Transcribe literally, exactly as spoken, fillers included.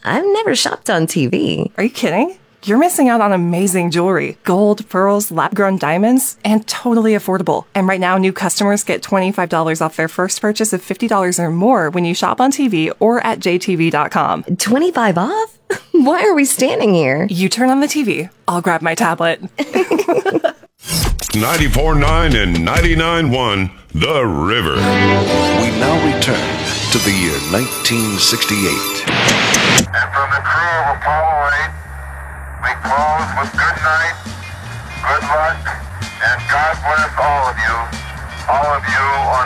I've never shopped on T V. Are you kidding? You're missing out on amazing jewelry, gold, pearls, lab-grown diamonds, and totally affordable. And right now, new customers get twenty-five dollars off their first purchase of fifty dollars or more when you shop on T V or at j t v dot com. twenty-five off? Why are we standing here? You turn on the T V. I'll grab my tablet. ninety-four point nine and ninety-nine point one, The River. We now return to the year nineteen sixty-eight. And from the crew of Apollo eight, we close with good night, good luck, and God bless all of you, all of you on